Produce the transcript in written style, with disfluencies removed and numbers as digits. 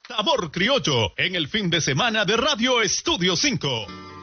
Sabor Criollo en el fin de semana de Radio Estudio 5.